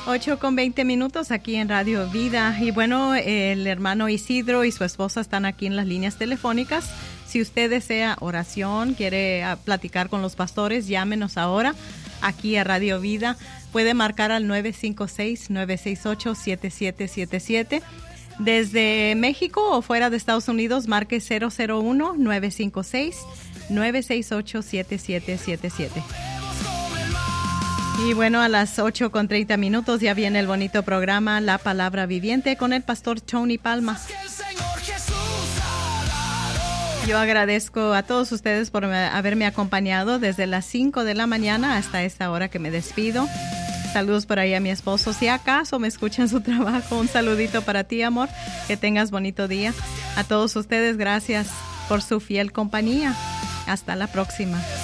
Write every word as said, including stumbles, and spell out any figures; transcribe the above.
ocho con veinte minutos aquí en Radio Vida. Y bueno, el hermano Isidro y su esposa están aquí en las líneas telefónicas. Si usted desea oración, quiere uh, platicar con los pastores, llámenos ahora aquí a Radio Vida. Puede marcar al nueve cinco seis, nueve seis ocho, siete siete siete siete. Desde México o fuera de Estados Unidos, marque cero cero uno, nueve cinco seis, nueve seis ocho, siete siete siete siete. Y bueno, a las ocho con treinta minutos ya viene el bonito programa La Palabra Viviente con el pastor Tony Palma. Yo agradezco a todos ustedes por haberme acompañado desde las cinco de la mañana hasta esta hora que me despido. Saludos por ahí a mi esposo. Si acaso me escucha en su trabajo, un saludito para ti, amor. Que tengas bonito día. A todos ustedes, gracias por su fiel compañía. Hasta la próxima.